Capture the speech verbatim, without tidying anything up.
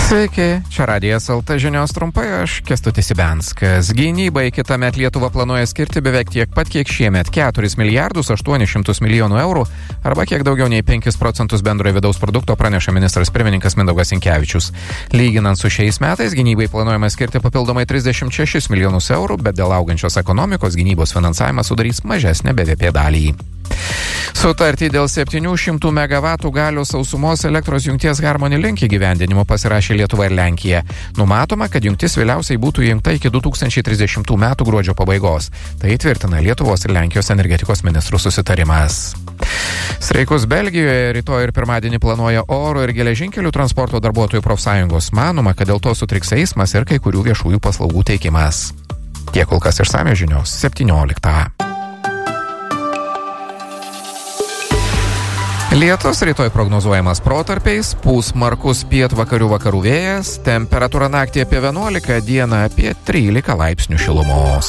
Sveiki, čia Radijas el te žinios trumpai, aš Kęstutis Ibenskas. Gynybai kitąmet Lietuva planuoja skirti beveik tiek pat, kiek šiemet – keturis milijardus aštuonis šimtus milijonų eurų, arba kiek daugiau nei penkis procentus bendrojo vidaus produkto, praneša ministras pirmininkas Mindaugas Sinkevičius. Lyginant su šiais metais, gynybai planuojama skirti papildomai trisdešimt šešis milijonus eurų, bet dėl augančios ekonomikos gynybos finansavimas sudarys mažesnę be ve pe dalį. Sutartį dėl septynių šimtų megavatų galios sausumos elektros jungties Harmony Link įgyvendinimo pasirašė Lietuva ir Lenkija. Numatoma, kad jungtis vėliausiai būtų įjungta iki du tūkstančiai trisdešimtų metų gruodžio pabaigos. Tai tvirtina Lietuvos ir Lenkijos energetikos ministrų susitarimas. Streikus Belgijoje rytoj ir pirmadienį planuoja oro ir geležinkelių transporto darbuotojų profsąjungos. Manoma, kad dėl to sutriks eismas ir kai kurių viešųjų paslaugų teikimas. Tiek kol kas išsamios žinios septynioliktą. Lietus rytoj prognozuojamas protarpiais, pūs smarkus pietvakarių vakarų vėjas, temperatūra naktį apie vienuolika, dieną apie trylika laipsnių šilumos.